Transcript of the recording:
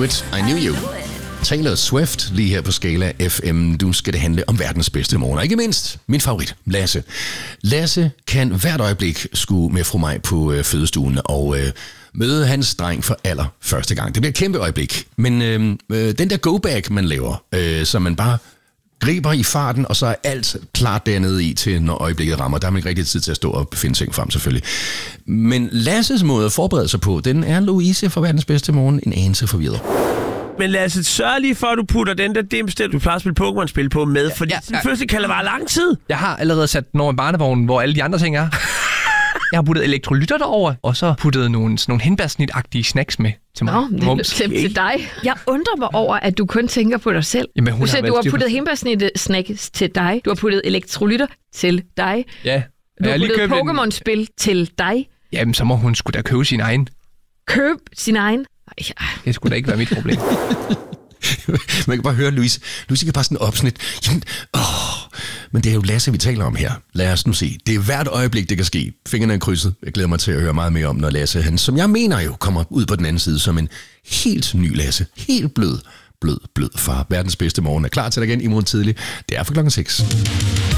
It, I Knew You. Taylor Swift lige her på Skala FM. Nu skal det handle om verdens bedste morgen. Og ikke mindst min favorit, Lasse. Lasse kan hvert øjeblik skue med fru Maj på fødestuen og møde hans dreng for allerførste gang. Det bliver et kæmpe øjeblik. Men den der go-back, man laver, så man bare griber i farten, og så er alt klart dernede i til, når øjeblikket rammer. Der er man ikke rigtig tid til at stå og finde ting frem, selvfølgelig. Men Lasses måde at forberede sig på, den er Louise fra verdens bedste morgen en anelse forvirret. Men lad os sørge lige for, at du putter den der dimstil, du plejer at spille Pokémon-spil på med, fordi den første kan det være lang tid. Jeg har allerede sat den over i barnevognen, hvor alle de andre ting er. Jeg har puttet elektrolytter derover, og så puttet nogle hindbærsnit-agtige snacks med til mig. Det er slemt til dig. Jeg undrer mig over, at du kun tænker på dig selv. Jamen, du har puttet hindbærsnit-snacks til dig. Du har puttet elektrolytter til dig. Ja. Du har puttet Pokémon-spil til dig. Jamen, så må hun sgu da købe sin egen. Køb sin egen? Det skulle da ikke være mit problem. Man kan bare høre, Louise kan bare sådan opsnit. Jamen, men det er jo Lasse, vi taler om her. Lad os nu se. Det er hvert øjeblik, det kan ske. Fingrene er krydset. Jeg glæder mig til at høre meget mere om, når Lasse, han, som jeg mener jo, kommer ud på den anden side som en helt ny Lasse. Helt blød fra verdens bedste morgen. Er klar til dig igen i morgen tidlig. Det er for klokken 6.